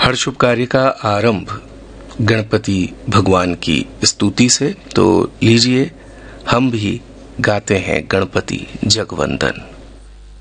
हर शुभ कार्य का आरंभ गणपति भगवान की स्तुति से। तो लीजिए हम भी गाते हैं गणपति जगवंदन।